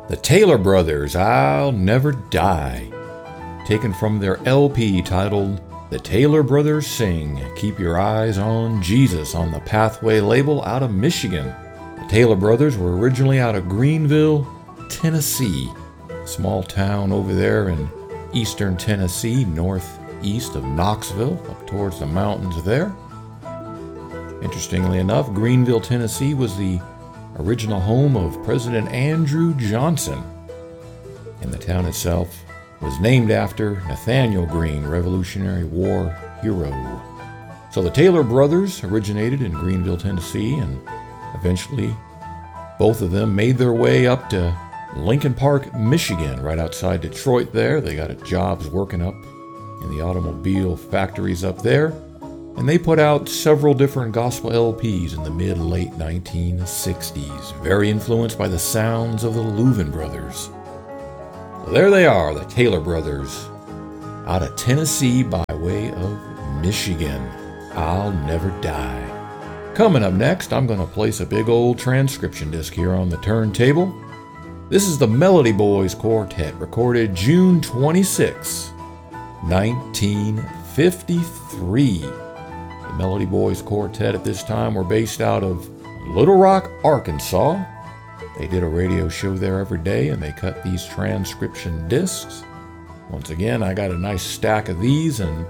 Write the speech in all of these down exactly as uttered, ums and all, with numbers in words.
The Taylor Brothers, I'll Never Die, taken from their L P titled The Taylor Brothers Sing, Keep Your Eyes on Jesus on the Pathway label out of Michigan. The Taylor Brothers were originally out of Greenville, Tennessee, a small town over there in eastern Tennessee, northeast of Knoxville, up towards the mountains there. Interestingly enough, Greenville, Tennessee was the original home of President Andrew Johnson, and the town itself was named after Nathaniel Greene, Revolutionary War hero. So the Taylor Brothers originated in Greenville, Tennessee, and eventually both of them made their way up to Lincoln Park, Michigan, right outside Detroit there. They got jobs working up in the automobile factories up there. And they put out several different gospel L Ps in the mid-late nineteen sixties, very influenced by the sounds of the Louvin Brothers. So there they are, the Taylor Brothers, out of Tennessee by way of Michigan. I'll Never Die. Coming up next, I'm going to place a big old transcription disc here on the turntable. This is the Melody Boys Quartet, recorded June twenty-sixth, nineteen fifty-three. The Melody Boys Quartet at this time were based out of Little Rock, Arkansas. They did a radio show there every day, and they cut these transcription discs. Once again, I got a nice stack of these, and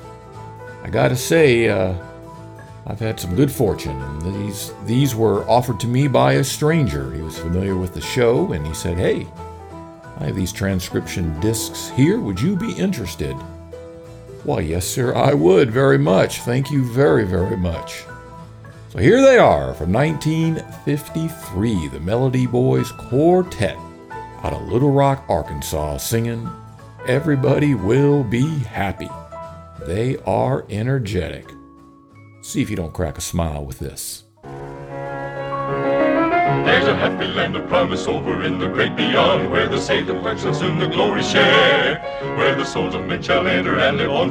I gotta say, uh, I've had some good fortune. And these these were offered to me by a stranger. He was familiar with the show, and he said, "Hey, I have these transcription discs here. Would you be interested?" Why, yes, sir, I would very much. Thank you very, very much. So here they are from nineteen fifty-three, the Melody Boys Quartet out of Little Rock, Arkansas, singing Everybody Will Be Happy. They are energetic. See if you don't crack a smile with this. There's a happy land of promise over in the great beyond, where the saved and blessed shall soon the glory share, where the souls of men shall enter and live on